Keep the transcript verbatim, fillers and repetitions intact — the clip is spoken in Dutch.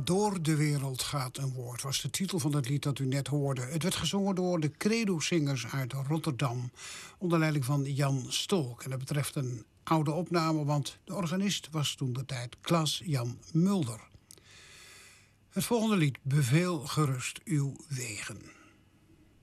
Door de wereld gaat een woord, was de titel van het lied dat u net hoorde. Het werd gezongen door de Credo-zingers uit Rotterdam, onder leiding van Jan Stolk. En dat betreft een oude opname, want de organist was toen de tijd Klaas-Jan Mulder. Het volgende lied, Beveel gerust uw wegen.